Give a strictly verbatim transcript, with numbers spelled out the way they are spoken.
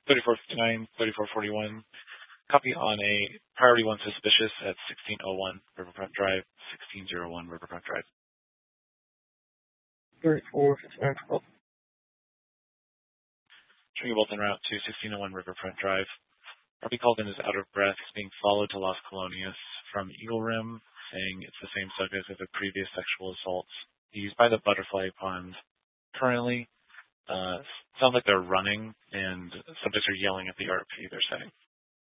thirty-four fifty-nine, thirty-four forty-one. Copy on a priority one suspicious at sixteen oh one Riverfront Drive, sixteen oh one Riverfront Drive. thirty-four fifty-nine, twelve. Showing you both en route to sixteen oh one Riverfront Drive. R P called in is out of breath. He's being followed to Las Colonias from Eagle Rim, saying it's the same subject as the previous sexual assaults. He's by the butterfly pond currently. Uh, sounds like they're running, and subjects are yelling at the R P, they're saying.